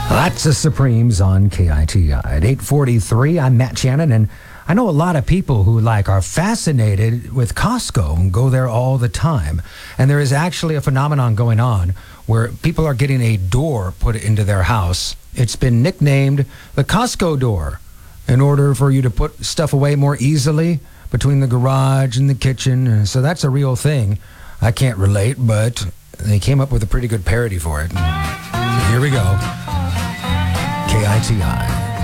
That's the Supremes on KITI. At 8:43, I'm Matt Shannon, and I know a lot of people who are fascinated with Costco and go there all the time. And there is actually a phenomenon going on where people are getting a door put into their house. It's been nicknamed the Costco door in order for you to put stuff away more easily between the garage and the kitchen. And so that's a real thing. I can't relate, but they came up with a pretty good parody for it. So here we go. KITI.